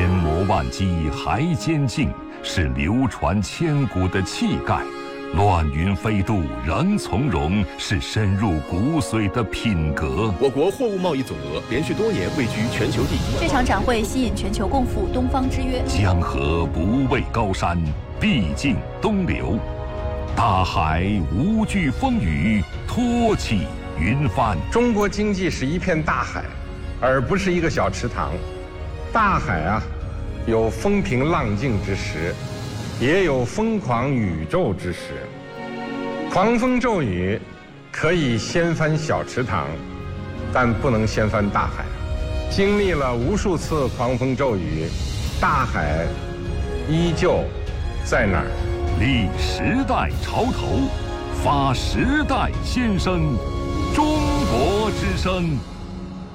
千磨万击还坚劲，是流传千古的气概；乱云飞渡仍从容，是深入骨髓的品格。 我国货物贸易总额连续多年位居全球第一。 这场展会吸引全球共赴东方之约。 江河不畏高山，必尽东流；大海无惧风雨，托起云帆。 中国经济是一片大海，而不是一个小池塘。大海啊，有风平浪静之时，也有疯狂宇宙之时。狂风骤雨可以掀翻小池塘，但不能掀翻大海。经历了无数次狂风骤雨，大海依旧在那儿。 立时代潮头，发时代先声，中国之声。